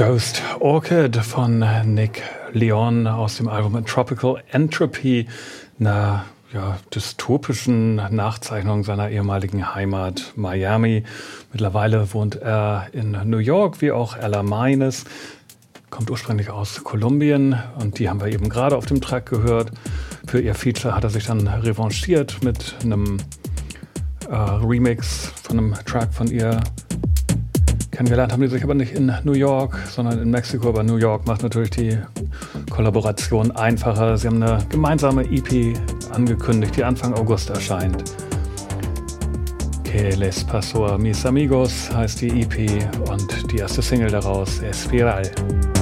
Ghost Orchid von Nick Leon aus dem Album Tropical Entropy, einer dystopischen Nachzeichnung seiner ehemaligen Heimat Miami. Mittlerweile wohnt er in New York, wie auch Ella Mines, kommt ursprünglich aus Kolumbien und die haben wir eben gerade auf dem Track gehört. Für ihr Feature hat er sich dann revanchiert mit einem Remix von einem Track von ihr. Kennengelernt haben die sich aber nicht in New York, sondern in Mexiko. Aber New York macht natürlich die Kollaboration einfacher. Sie haben eine gemeinsame EP angekündigt, die Anfang August erscheint. Que les pasó a mis amigos heißt die EP und die erste Single daraus, Espiral.